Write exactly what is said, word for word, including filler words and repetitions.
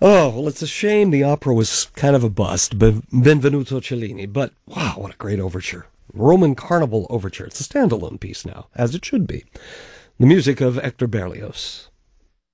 Oh, well, it's a shame the opera was kind of a bust, Benvenuto Cellini, but wow, what a great overture. Roman Carnival Overture. It's a standalone piece now, as it should be. The music of Hector Berlioz.